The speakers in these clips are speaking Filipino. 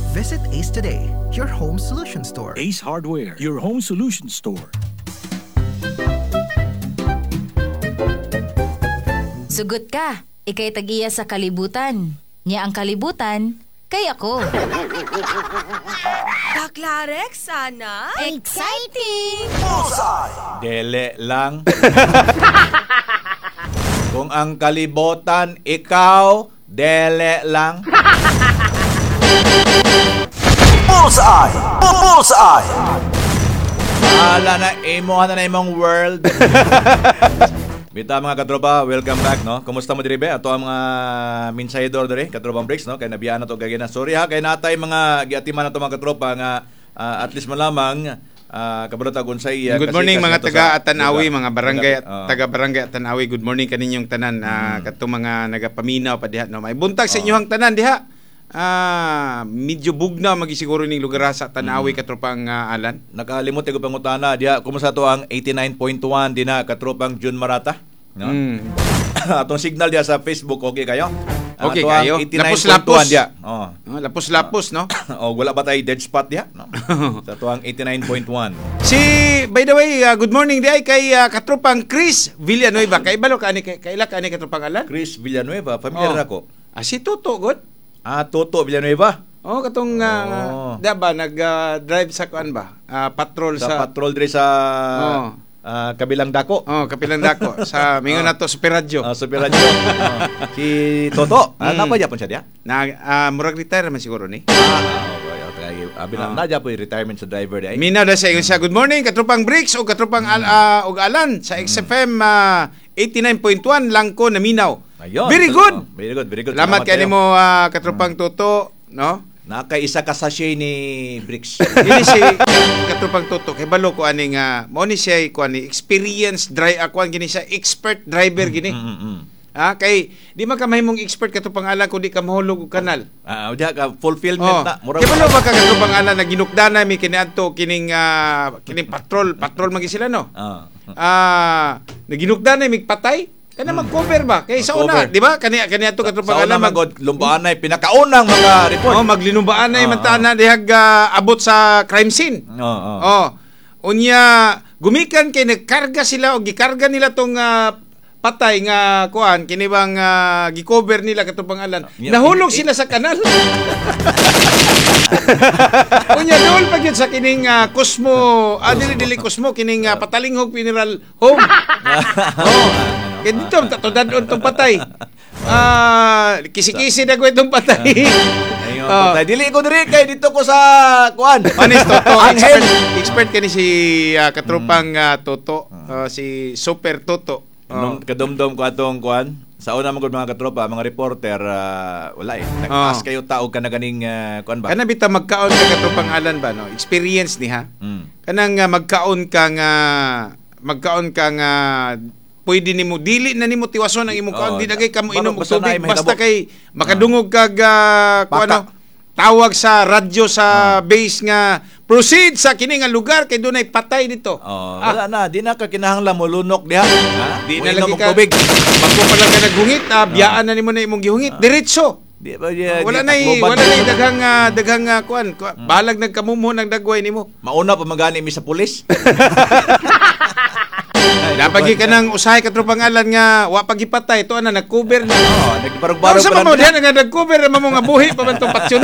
Visit Ace today, your home solution store. Ace Hardware, your home solution store. Sugot ka, ikay tagiya sa kalibutan. Nya ang kalibutan, kay ako. Baklarex, sana? Exciting! Dele lang. Kung ang kalibutan, ikaw, dele lang. Bullseye! Bullseye! Wala na, imo na imong world. Bita mga katropa, welcome back, no? Kumusta mo diri be? Ato ang mga minsaydor diri, katropang breaks, no? Kay nabiyaan na to gagina. Sorry ha, kay natay mga giatiman na to mga katropa nga at least malamang kabalota unsay good morning mga taga Atanawi, mga barangay taga barangay Atanawi. Good morning kaninyong tanan katong mga nagapaminaw pa diha, no? May buntag sa inyong tanan diha. Medyo bugna magisiguro ning lugar sa Tanawi katropang Alan. Nakalimot ko pangutana diha, kumusta to ang 89.1 dinha katropang June Marata, no? Atong signal diha sa Facebook, okay kayo? Okay kayo. Lapos-lapos diha. Lapos-lapos, no? Wala ba tay dead spot diha, no? Sa to ang 89.1. By the way, good morning diay kay katropang Chris Villanueva. Kay balo ka ni kaila ka ni katropang Alan? Chris Villanueva, familiar ako. Si Toto god. Toto Villanueva. Katong ba nag-drive sa kuan ba? Patrol sa patrol diri sa kabilang dako. Kabilang dako sa mingon nato Super Radio. Super Radio. Si Toto, napa gyapon siya diha? Murag retire man siguro ni. Nadya po yung retirement sa driver diay. Minaw na sa inyo siya. Good morning katropang Bricks o katropang og Alan sa XFM 89.1 lang ko na minaw. Ayun, very good. Very good. Salamat kay mo katropang Toto, no? Nakaisa ka sachet ni Bricks. Dili si katropang Toto kay balo ko ani nga mo ni siya ko ani experienced gini siya expert driver gini. Kay di man ka mahimong expert katropang Alan kun di ka mahulog og kanal. Diha ka fulfillment na. Kay balo ba ka katropang Alan naginukdana mi kiniadto kining patrol magi sila, no? Naginukdana mi patay. Kana mag-cover ba? Kay sa una, di ba? Kani ato katropang Alan lumbaanay pinakaunang mga report. Maglumbaanay man tanan dihag abot sa crime scene. Unya gumikan kay nagkarga sila o gikarga nila tong patay nga kuan kini bang gi-cover nila katropang Alan. Nahulog sila sa kanal. Unya dol pa gyud sa kining Cosmo, dili Cosmo kining Patalinghog Funeral Home. Kaya dito, tatodadon itong patay. Kisi-kisi na ko itong patay. Patay. Dili ko diri kay dito ko sa kuan. Honest, Toto. Expert ka ni si katropang Toto. Si Super Toto. Kadumdum ko atong kuan. Sa una mga katropa, mga reporter, wala eh. Nag-ask kayo tao ka na ganing kuan ba? Kana bita magkaon ka katropang Alan ba, no? Experience ni ha. Kanang magkaon ka nga pwede nimo dili na nimo tiwason ang imong kaon, di na kay kamo inom og tubig basta kay makadungog kag tawag sa radyo sa base nga proceed sa kini nga lugar kay dunay patay dito. Wala na, di na ka kinahanglan mo lunok diha. Di na lagi ka tubig. Magko pa lang ka naghungit, biyaan na nimo na imong gihungit diretso. Wala na daghang kuan. Balag nagkamumho ng dagway nimo. Mauna pa magani mi sa pulis. Napagi ka nang usahay katropang Alan nga wa pagipatay to ana nag-cover na. Nagbarog-barog pa mo diha nga nag-cover mo nga buhi pa man tong patsyon.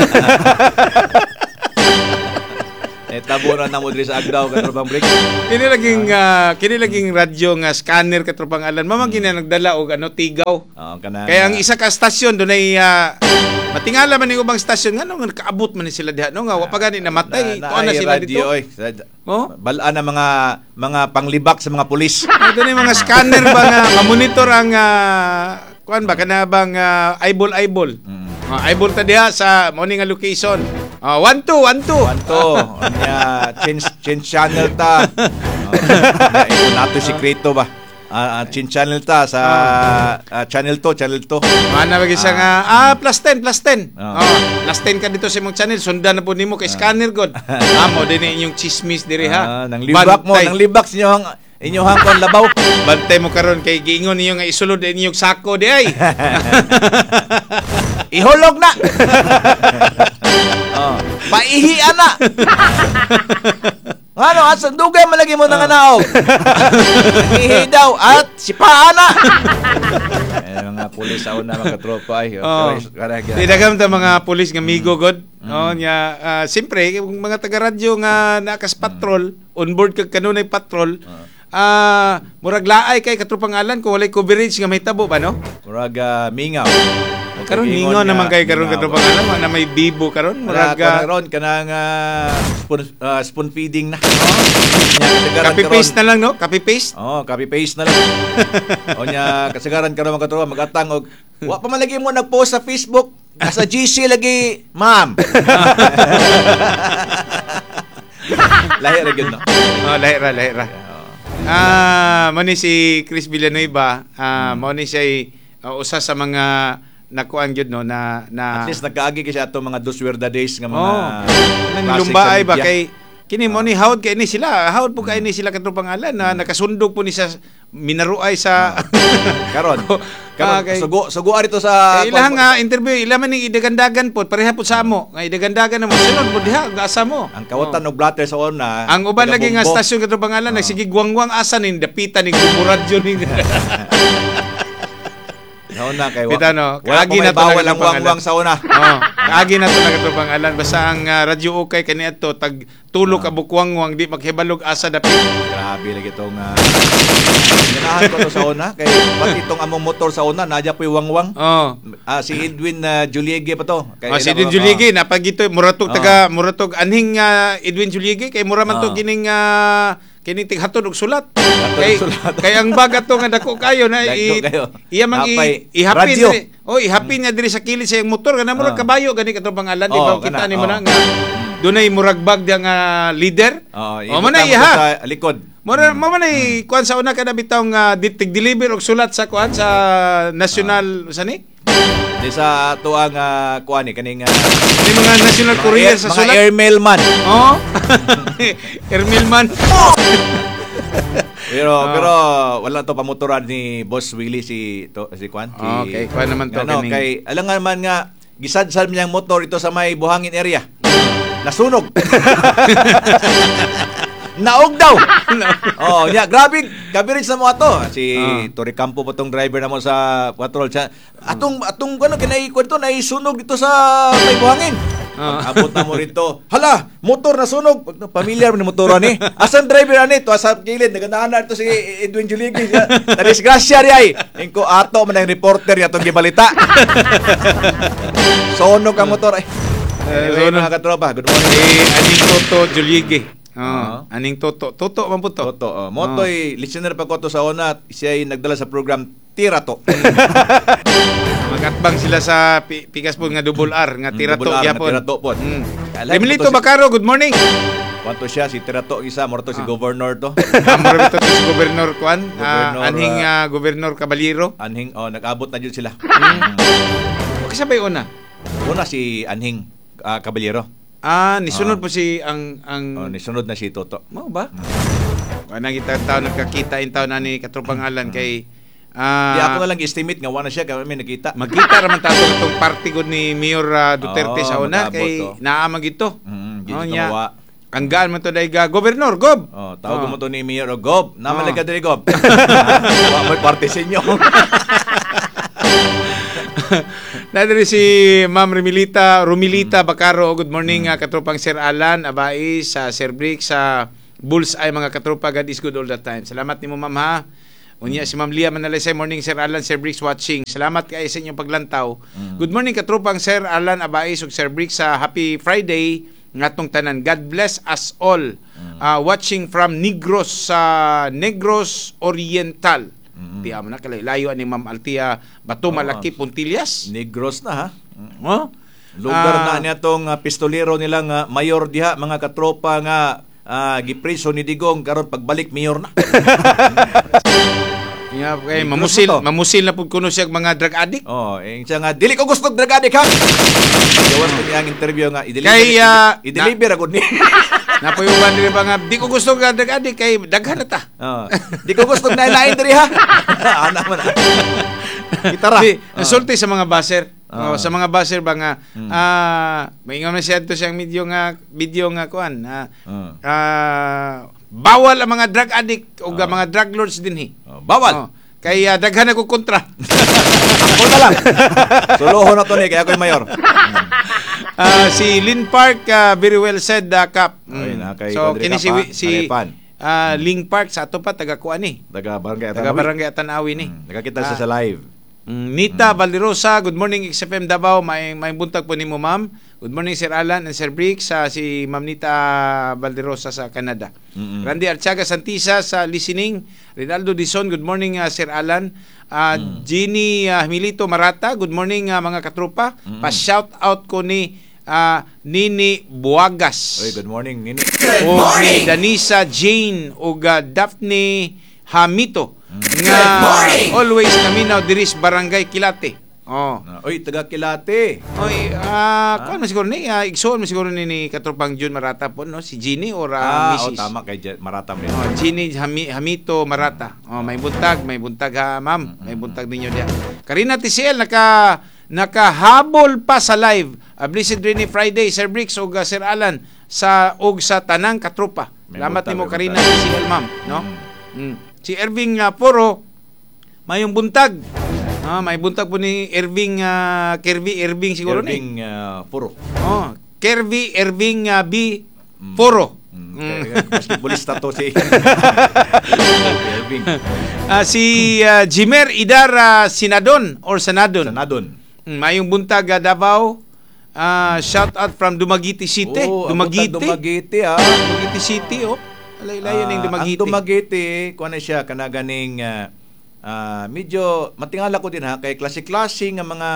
Tabunan na mo diri sa Agdao katropang break. Kini laging radyo nga scanner katropang Alan. Mamang nagdala og tigaw. Kaya ang isa ka stasyon dunay matingala man ning ubang stasyon nga nakaabot man sila diha no nga wa pa gani namatay to ana sila dito. Balaan na mga panglibak sa mga pulis. Dunay mga scanner ba nga monitor ang kuan ba kana bang eyeball. Eyeball ta diha sa mo nga location. 1-2. Change channel ta. Ito nato sikreto ba? Chin channel ta sa channel 2. Mana bagi siya nga plus 10. Plus 10 ka dito sa imong channel. Sundan na po nimo kay scanner god. Amo din inyong chismis diri ha. Nang libak sa inyong hangkon labaw. Bantay mo karon kay giingon niyo nga isulod inyong sako di ay. Ihulog na. ihi ana. Ano, at sandugay malagi mo ng anaog. Ihi daw at si paana. Mga pulis sa una mga katropa ay. Tinagam ta mga pulis nga migo god. Nya siyempre yung mga taga-radyo nga nakas patrol, on board kag kanunay patrol. Murag laay kay katropang alan kung walay coverage nga mahitabo ba no? Murag mingaw. Karon mingaw naman kay karon katropang alan na may bibo karon murag karon kanang spoon feeding na. Copy paste na lang no? Copy paste? Copy paste na lang. Nya kasagaran karon mga katropa magatang og wa pa man lagi mo nag-post sa Facebook. Nasa GC lagi, ma'am. Lahir gyud no. Lahir. Mani si Chris Villanueva, mani siya usa sa mga nakuan gyud no na at least nagkaagi kasi ato mga Duswerda days nga mga lumbaay ba kay kini mo ni hawd kay ni sila. Hawd po kay ni sila katropang alan na nakasundog po ni sa minaruay sa karon sugo arito sa ilang interview ila man ning idagandagan po pareha po sa amo nga idagandagan na mo sunod mo diha asa mo ang kawatan og blatter sa una ang uban lagi nga stasyon katropang alan nagsige guwangwang asa ning dapitan ning radyo ning na kay wala kaagi na bawal ang wangwang sa una. Kaagi na to nagatubang alan basta ang radyo okay kani adto tag tulo ka bukwangwang di maghibalog asa dapit. Grabe lagi itong ganahan ko to sa una kay pati itong among motor sa una nadya po yung wangwang. Si Edwin Juliege pa to. Si Edwin Juliege napagito muratog anhing Edwin Juliege kay mura man to gining kini tighatod og sulat. Kay ang baga to nga dako kayo na iya mang ihapin diri. Ihapin niya diri sa kilid sa iyang motor kana murag kabayo gani katong pangalan di ba kita nimo na nga dunay murag bag dia nga leader. Mo na iya sa likod. Mo man ay kuan sa una kada bitaw nga tig-deliver og sulat sa kuan sa national sani? Di sa tuang kuan kaning mga national courier sa sulat. Mga airmailman. Airmailman. pero wala to pamotoran ni Boss Willie si Kwan. Okay, kuan naman to kay alang naman nga gisadsal niyang motor ito sa may buhangin area. Nasunog. Naog daw. Grabe coverage na mo ato. Si Tori Campo pa tong driver na mo sa patrol. Atong kinaikwento na isunog dito sa may buhangin. Abot na mo rito. Hala, motor na sunog. Familiar ni motoran ni. Asan driver ani to sa kilid naganahan na ito si Edwin Juliege. Na disgrasya ri ay. Ingko ato man ang reporter ya tong gibalita. Sunog ang motor ay. Mga katropa, good morning. Aning Toto Juliege. Aning Toto man po to. Motoy listener pa ko to sa una, siya ay nagdala sa program Tirato. Magatbang sila sa pikas po nga double R nga Tirato gyapon. Tirato po. Emilito Bacaro, good morning. Wanto siya si Tirato isa morto si governor to. Amor bito si governor kuan, anhing governor Caballero. Anhing nag-abot na jud sila. Okay sabay una. Una si Anhing Caballero. Nisunod po si ang nisunod na si Toto. Mo ba? Wala kita taon nagkakita in taon ani katropang alan kay di ako na lang estimate nga wala siya kami nakita. Magkita ra man tato itong party gud ni Mayor Duterte sa una kay naamag ito. Ang gaan man to dai Governor Gob. Tawag mo to ni Mayor Gob. Naman lang ka diri Gob. Wa may party sa inyo. Nadiri si Ma'am Rumilita Bacaro. Good morning katropang Sir Alan, Abay, sa Sir Brick, sa Bullseye mga katropa. God is good all the time. Salamat ni mo Ma'am ha. Unya si Ma'am Lia Manalesay. Morning Sir Alan, Sir Bricks watching. Salamat kayo sa inyong paglantaw. Good morning katropang Sir Alan, Abay, ug Sir Bricks sa Happy Friday ngatong tanan. God bless us all. Watching from Negros Oriental. Tiya mo na layo ni Ma'am Altia Bato Malaki Puntillas. Negros na ha. Lugar na niya tong pistolero nilang mayor diha mga katropa nga gipriso ni Digong karon pagbalik mayor na. Okay, mamusil na pud kuno siya mga drug addict. Siya nga dili ko gusto drug addict ha. Gawas ko niyang interview nga i-deliver agud ni. Napayuban diri ba nga di ko gusto nga drug addict kay daghan na ta. Di ko gusto na lain diri ha. Ana man. Gitara. Nasulti sa mga baser. Sa mga buzzer ba nga may nga siya to siyang video nga kuan. Bawal ang mga drug addict o mga drug lords dinhi. Bawal. Kay daghan ako kontra. Ako na lang. Suluho na to ni kaya ako'y mayor. Si Lynn Park very well said Kap. Ay, kay So Padre kini Kap, si Maripan. Lynn Park sa ato pa taga kuan ni. Taga Barangay Atanawi. Taga Barangay Atanawi ni. Nakakita siya sa live. Nita Valderosa, good morning XFM Davao. May buntag po nimo ma'am. Good morning Sir Alan and Sir Briggs, si Ma'am Nita Valderosa sa Canada. Randy Archaga Santisa sa listening. Rinaldo Dizon, good morning Sir Alan. Jeannie Milito Marata, good morning mga katropa. Pa-shout out ko ni Nini Buagas. Oy, good morning Nini. O ni Danisa Jane o Daphne Hamito nga always naminaw diris Barangay Kilate. Oy, taga Kilate. Oy, kuan man siguro ni igsoon mo siguro ni katropang June Marata po no si Jeannie or Mrs. Tama kay Maratam din. Jeannie Hamito Marata. May buntag ha ma'am. May buntag ninyo diya. Karina TCL nakahabol pa sa live. Blessed Rainy Friday Sir Bricks o Sir Alan sa tanang katropa. Salamat nimo Karina TCL ma'am, no? Si Irving Poro mayong buntag. May buntag po ni Irving Kirby Irving siguro Irving Puro. Kirby Irving B Poro. Basketballista to si Irving. Si Jimer Idar Sanadon. Mayong buntag Davao. Shout out from Dumaguete City. Dumaguete. Dumaguete City Layo ning Dumaguete. Ang Dumaguete, kuha na siya kanaganing medyo matingala ko din kay klase-klase nga mga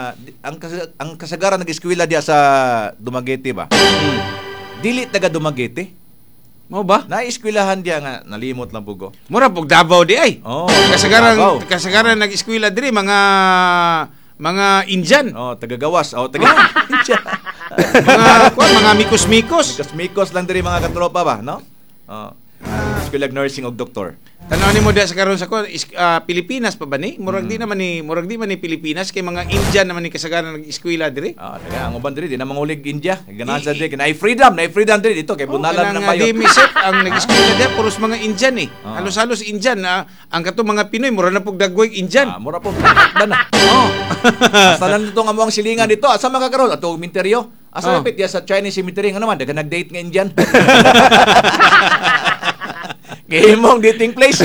ang kasagaran nag-eskwela diya sa Dumaguete ba. Dili taga Dumaguete. Mo ba? Na-eskwelahan diya nga nalimot lang pugo. Mura pug Davao di ay. Kasagaran nag-eskwela diri mga Indian. Taga-gawas. Taga Indian. mga mikos-mikos. Mikos lang diri mga katropa ba, no? Eskwela nursing og doktor. Tanaw nimo diya sa karon sa Pilipinas pa ba ni? Murag di man ni Pilipinas kay mga Indian naman ni kasagaran nag-eskwela diri. Taga ang uban diri di na mangulig India. Ganahan sa diri kay freedom diri dito kay bunalan ng payo. Di misep ang nag-eskwela diya puros mga Indian Halos-halos Indian ang kato mga Pinoy mura na pug dagway Indian. Mura pug ba na. Asa lang dito nga mo ang silingan dito. Asa makakaroon ato minteryo? Asa lapit diya sa Chinese cemetery nga naman daga nag-date nga Indian. Gihimong dating place.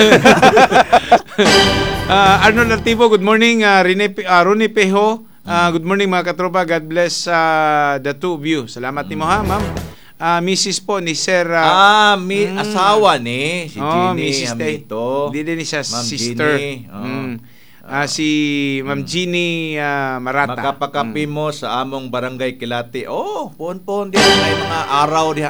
Arnold Artivo, good morning. Ronnie Pejo, good morning mga katropa. God bless the two of you. Salamat nimo ha, ma'am. Mrs. po ni Sir asawa ni si Jeannie Hamito. Hindi din siya sister. Si Ma'am Jeannie Marata. Makapakapi mo sa among Barangay Kilate. Pon diha may mga araw diha.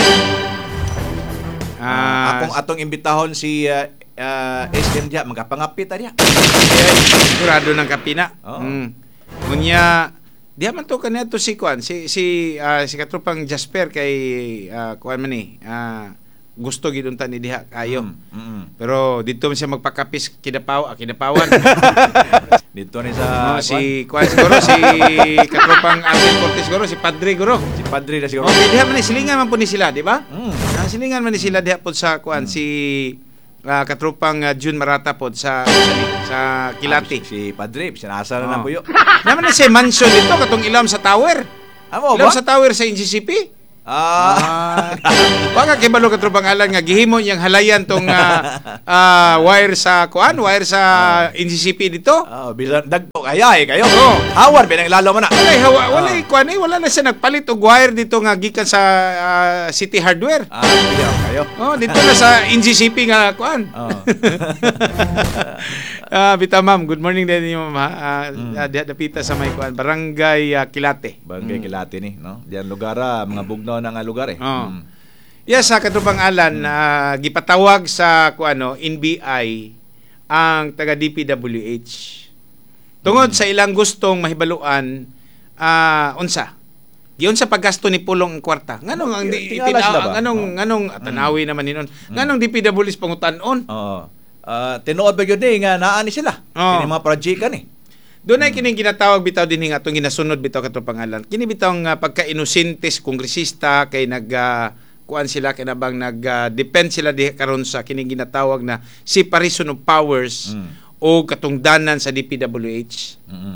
Atong imbitahon si SM diha magapangapit diha. Sigurado ng kapina. Kunya diha man to kaniadto si Kwan si katropang Jasper kay kuan man ni gusto gid unta ni diha kayo. Pero dito man siya magpakapis kidapawan. Dito ni sa si Kwan siguro si katropang Alvin Cortez siguro si Padre guro. Si Padre na siguro. Okay, diha man ni silingan man po ni sila, di ba? Silingan man ni sila diha pod sa Kwan si katropang June Marata pod sa Kilati. Si Padre sinasa na puyo. Naman na siya mansion dito katong ilam sa tower. Ilam sa tower sa NCCP. Baka kay balo katropang Alan nga gihimo niyang halayan tong wire sa NCCP dito. Bisan dagko kayo. Hawar binang lalo man na. Wala na siya nagpalit og wire dito nga gikan sa City Hardware. Kayo. Dito na sa NCCP nga kuan. Bita ma'am, good morning din niyo ma'am. Dapita sa may kuan Barangay Kilate. Barangay Kilate ni, no? Diyan lugar mga bugnaw na nga lugar Yes, sa katupang Alan, gipatawag sa NBI ang taga DPWH. Tungod sa ilang gustong mahibaluan unsa sa paggasto ni pulong ang kwarta. Nganong ang tanawi naman ninon. Nganong DPWH pangutan-on? Tinuod ba yun nga naan ni sila? Kini mga project ni. Doon ay kining ginatawag bitaw dinhi nga atong ginasunod bitaw katong pangalan. Kini bitaw nga pagka-inosentes kongresista kay kuan sila kay nabang depend sila diha karon sa kining ginatawag na separation of powers o katungdanan sa DPWH.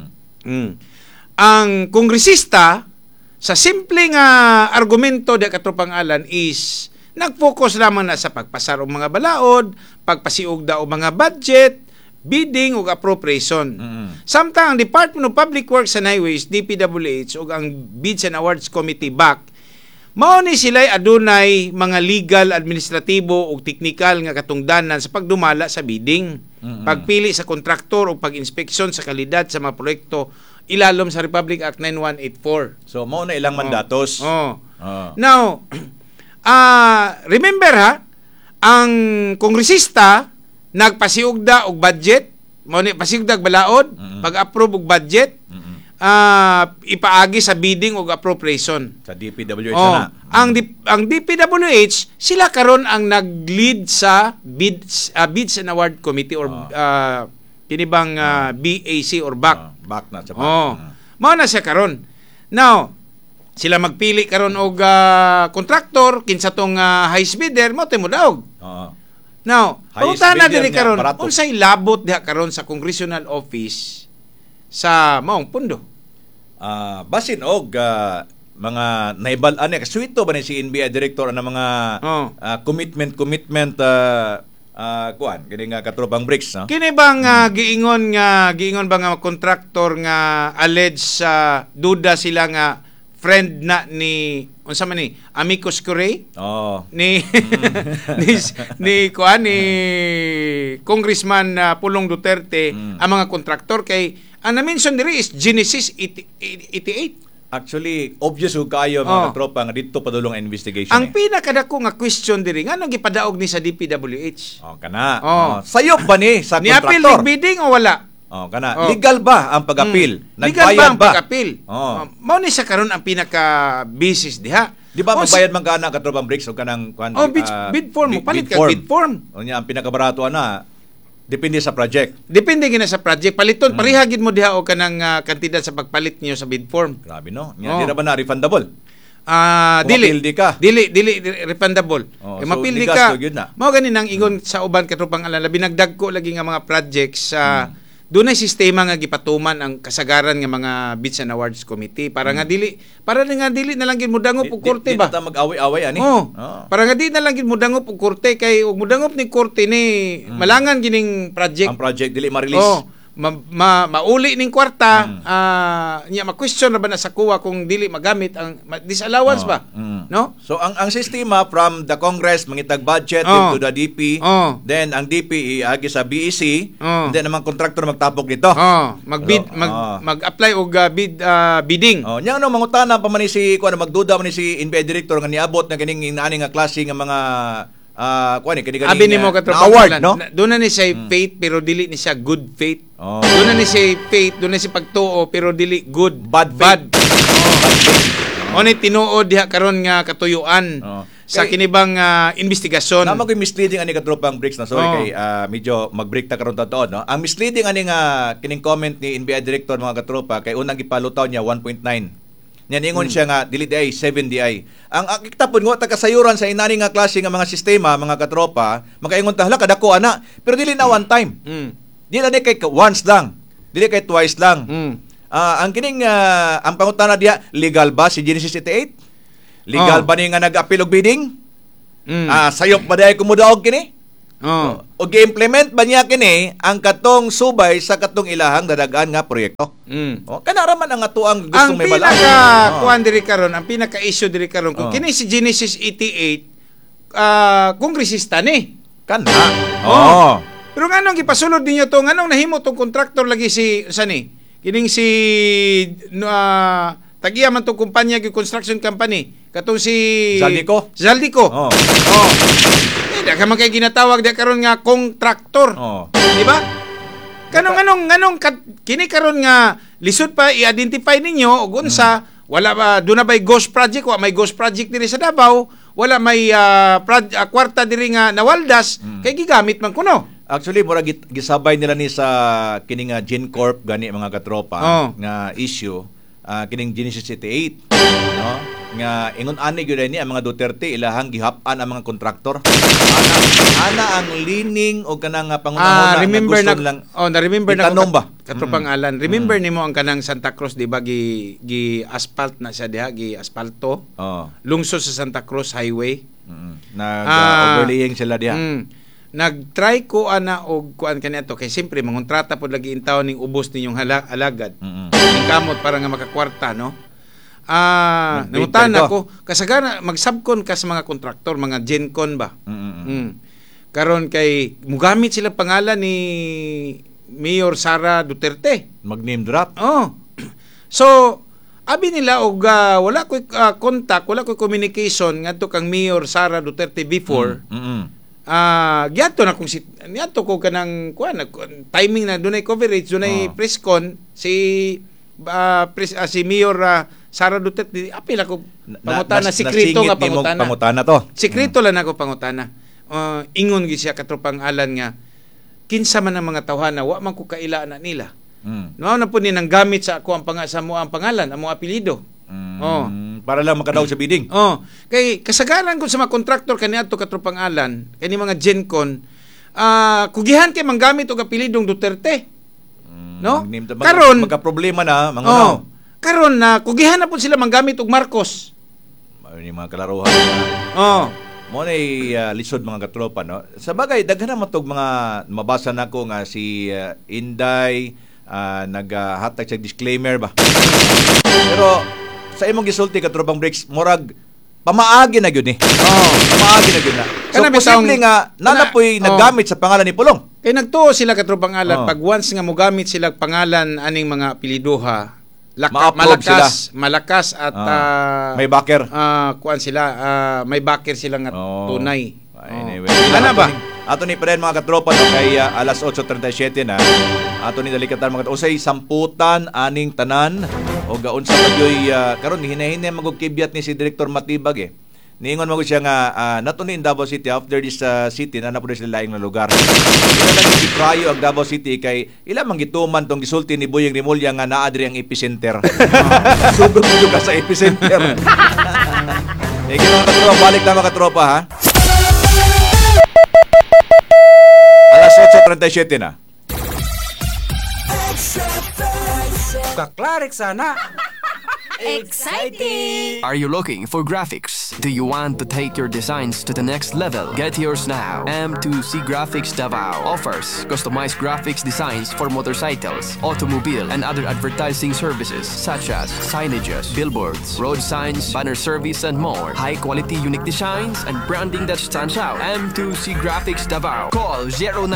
Ang kongresista sa simpleng argumento diha katong pangalan is nag-focus lamang na sa pagpasar og mga balaod, pagpasiug daw mga budget, bidding ug appropriation. Samtang ang Department of Public Works and Highways, DPWH, ug ang Bids and Awards Committee, BAC, mao ni sila'y adunay mga legal, administratibo ug teknikal nga katungdanan sa pagdumala sa bidding, pagpili sa kontraktor ug pag-inspeksyon sa kalidad sa mga proyekto ilalom sa Republic Act 9184. So mao na ilang mandatos. Now, remember ang kongresista nagpasiugda og budget, mo ni pasiugda og balaod, pag-approve og budget, ipaagi sa bidding og appropriation Sa DPWH na. Ang DPWH sila karon ang nag-lead sa Bids and Award Committee or kinibang BAC or BAC. BAC na sa BAC. Mao na siya karon. Now, sila magpili karon og kontraktor kinsa tong highest bidder mo mo daog. Now, pangutana diri karon, unsay labot diha karon sa congressional office sa maong pundo? Basin og mga naibal-an kasuito ba ni si NBI director ana mga commitment kuan kini nga katropang bricks, no? Kini bang giingon ba nga kontraktor nga alleged sa duda sila nga friend na ni unsa man ni Amicus Curiae ni ni Congressman Pulong Duterte ang mga kontraktor kay ang na-mention diri is Genesis 88. Actually obvious ug kayo mga tropa nga dito padulong ang investigation. Ang pinakadako nga question diri nganong gipadaog ni sa DPWH? Sayop ba ni sa kontraktor? Ni appeal bidding o wala? Legal ba ang pag-appeal? Legal ba ang pag-appeal? Mao ni sa karon ang pinaka-basis diha. Di ba magbayad man kana katropang bricks o kanang bid form mo palit ka bid form. Unya ang pinakabarato ana depende sa project. Depende gina sa project. Paliton parihagid mo diha o kanang kantidad sa pagpalit niyo sa bid form. Grabe no. Nya di ra ba na refundable? Dili refundable. So mapildi ka. Mao gani nang ingon sa uban katropang alan labi nagdagko lagi nga mga projects sa dunay sistema nga gipatuman ang kasagaran nga mga Bids and Awards Committee para nga dili na lang gid mo dangop og korte ba. Di mag-away-away ani. Para nga di na lang gid mo dangop og korte kay og mo dangop ni korte ni malangan gining project. Ang project dili ma-release. Mauli ning kwarta nya ma-question na ba na sa kuwa kung dili magamit ang disallowance ba, no? So ang sistema from the Congress mangitag budget to the DP, then ang DP iagi sa BEC, then ang kontraktor magtapok nito. Magbid mag-apply og bidding. Nya no mangutana pa man ni si kuan magduda man ni si NBI director nga niabot na kining inaani nga klase nga mga abi ni mo award, no? Doon na ni siya faith pero dili ni siya good faith. Doon na ni siya faith, doon na si pagtuo pero dili good bad. Oni tinuod diha karon nga katuyuan sa kinibang investigasyon. Na magoy misleading ani katropang bricks na sorry kay medyo mag-break ta karon tatuod, no. Ang misleading ani nga kining comment ni NBI director mga katropa kay unang gipalutaw niya 1.9. Nya ningon siya nga dili di ay 7 di ay. Ang kitapon ngo tagasayuran sa inani nga klase nga mga sistema mga katropa, makaingon ta hala kadako ana, pero dili na one time. Dili na kay once lang. Dili kay twice lang. Ang kining ang pangutana diha, legal ba si Genesis 88? Legal ba ni nga nag-appeal og bidding? Sayop ba diay kumudaog kini? O gi-implement ba niya kini ang katong subay sa katong ilahang dadagan nga proyekto? Kanara man ang atuang gustong may bala. Ang pinaka-kuan diri karon, ang pinaka-issue diri karon kung kini si Genesis 88 kongresista ni. Kana. Pero nganong gipasulod ninyo to? Nganong nahimo tong kontraktor lagi si sani? Kining si tagiya man tong kumpanya gi construction company katong si Zaldico. Ka man kay ginatawag di karon nga kontraktor. Di ba? Kanong kini karon nga lisod pa i-identify ninyo og unsa wala ba do na bay ghost project wa may ghost project diri sa Davao, wala may kwarta diri nga nawaldas kay gigamit man kuno. Actually, mura gisabay nila ni sa kining GenCorp gani mga katropa nga issue kining Genesis 88, no? Nga ingon ani gyud ni ang mga Duterte ilahang gihap-an ang mga kontraktor. Ana ang lining o kanang pangunahon remember na na remember na ba? Katropang Alan. Remember nimo ang kanang Santa Cruz di ba gi asphalt na siya diha, gi asfalto. Lungsod sa Santa Cruz Highway. Nag-overlaying sila diha. Nag-try ko ana og kuan kaniadto kay siyempre mangontrata pod lagi intaw ning ubos ninyong alagad. Ning kamot para nga makakwarta, no? Nangutan ako kasagana magsabkon ka sa mga kontraktor, mga GenCon ba. Karon kay mugamit sila pangalan ni Mayor Sara Duterte. Mag-name drop. So abi nila og wala ko contact, wala ko communication ngadto kang Mayor Sara Duterte before. Giadto na kung niadto ko kanang kuan timing na dunay coverage, dunay press con si Mayor Sara Duterte, apil ako pangutana, sikreto nga pangutana to. Sikreto lang ako pangutana. Ingon gi siya katropang Alan nga kinsa man ang mga tawhana wa man ko kaila na nila. No na po ni nang gamit sa ako ang ang pangalan, ang mga apelyido. Para lang makadaog sa bidding. Kay kasagaran ko sa mga kontraktor kaniadto katropang Alan, kani mga GenCon, kugihan kay manggamit og apelyidong Duterte. No? Karon magka-problema na mga karon na kugihan na po sila manggamit og Marcos. May mga kalaruhan. Mo nay lisod mga katropa, no. Sa bagay daghan naman tog mga mabasa nako nga si Inday naghatag sa disclaimer ba. Pero sa imong gisulti katropang breaks, morag pamaagi na gyud ni. Pamaagi na gyud na. So posible nga nanapoy naggamit sa pangalan ni Pulong. Kay nagtuo sila katropang Alan pag once nga mogamit sila pangalan aning mga apelyiduha, malakas at may backer. Kuan sila, may backer sila nga tunay. Anyway, ana ba? Ato ni pa rin mga katropa no, kay alas 8:37 na. Ato ni dalikatan mga usay samputan aning tanan o gaon sa pagyoy karon hinahinay magugkibyat ni si Director Matibag Niingon mo ko siya nga not only in Davao City, after this city na napuno sila laing na lugar. Ila lang si Prayo ang Davao City kay ila man gituman tong gisulti ni Boyeng Rimulya nga naa diri ang epicenter. Sugod mo ka sa epicenter. Sige mga katropa, balik na mga katropa ha. Alas 8:37 na. Kaklarek sana. Exciting! Are you looking for graphics? Do you want to take your designs to the next level? Get yours now. M2C Graphics Davao offers customized graphics designs for motorcycles, automobile, and other advertising services such as signages, billboards, road signs, banner service, and more. High-quality unique designs and branding that stands out. M2C Graphics Davao. Call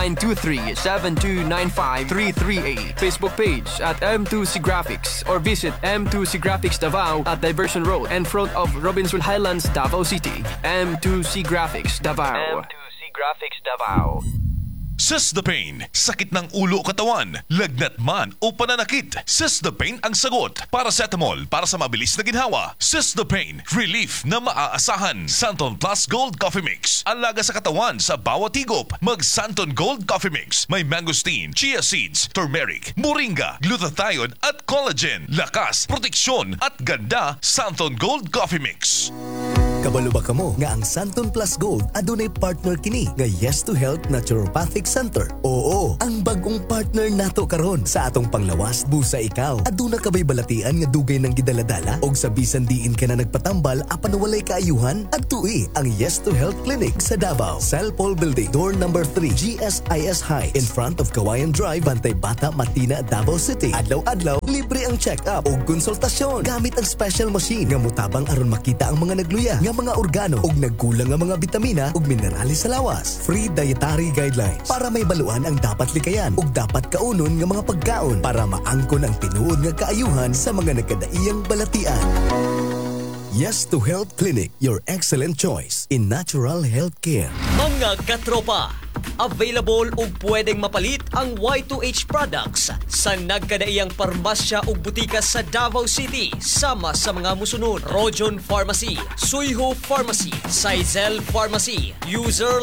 0923-7295-338. Facebook page at M2C Graphics or visit M2C Graphics Davao at Diversion Road in front of Robinsonville Highlands, Davao City. M2C Graphics Davao. M2C Graphics Davao. Sesdapain, sakit ng ulo o katawan, lagnat man o pananakit. Sesdapain ang sagot. Paracetamol para sa mabilis na ginhawa. Sesdapain, relief na maaasahan. Santon Plus Gold Coffee Mix. Alaga sa katawan sa bawat higop. Mag Santon Gold Coffee Mix. May mangosteen, chia seeds, turmeric, moringa, glutathione at collagen. Lakas, proteksyon at ganda. Santon Gold Coffee Mix. Kabalo ba kamo nga ang Santon Plus Gold adunay partner kini nga Yes to Health Naturopathic Center? Oo, ang bagong partner nato karon sa atong panglawas busa ikaw. Aduna kabay balatian nga dugay nang gidaladala og sa bisan diin ka na nagpatambal apan walay kaayuhan adtui ang Yes to Health Clinic sa Davao. Salpol Building, door number 3, GSIS High, in front of Kawayan Drive, Bantay Bata, Matina, Davao City. Adlaw-adlaw libre ang check-up og konsultasyon gamit ang special machine nga mutabang aron makita ang mga nagluya nga mga organo ug nagkulang nga mga bitamina ug minerales sa lawas. Free dietary guidelines para may baluan ang dapat likayan ug dapat kaunon nga mga pagkaon para maangkon ang tinuod nga kaayuhan sa mga nagkadaiyang balatian. Yes to Health Clinic, your excellent choice in natural health care. Mga katropa, available ug pwedeng mapalit ang Y2H products sa nagkadaiyang parmasya ug butika sa Davao City sama sa mga musunod: Rojon Pharmacy, Suyho Pharmacy, Sizel Pharmacy, User